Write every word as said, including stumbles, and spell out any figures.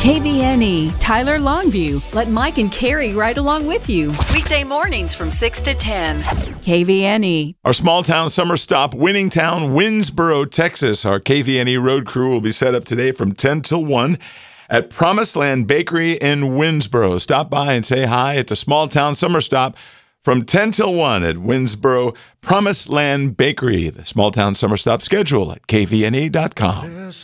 K V N E, Tyler Longview. Let Mike and Carrie ride along with you. Weekday mornings from six to ten. K V N E. Our small town summer stop, Winning Town, Winsboro, Texas. Our K V N E road crew will be set up today from ten till one at Promised Land Bakery in Winsboro. Stop by and say hi at the small town summer stop from ten till one at Winsboro Promised Land Bakery. The small town summer stop schedule at K V N E dot com.